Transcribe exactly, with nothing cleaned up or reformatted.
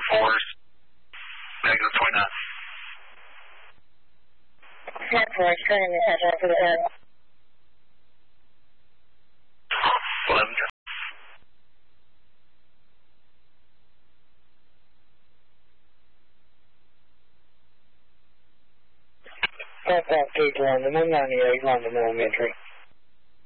fours, negative twenty-nine. ten four, turning the center for the head. eleven. Aircraft eight London, one ninety-eight London elementary.